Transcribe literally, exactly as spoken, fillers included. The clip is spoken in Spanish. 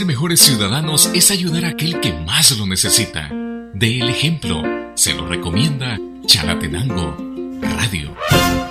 ser mejores ciudadanos es ayudar a aquel que más lo necesita. Dé el ejemplo. Se lo recomienda Chalatenango Radio.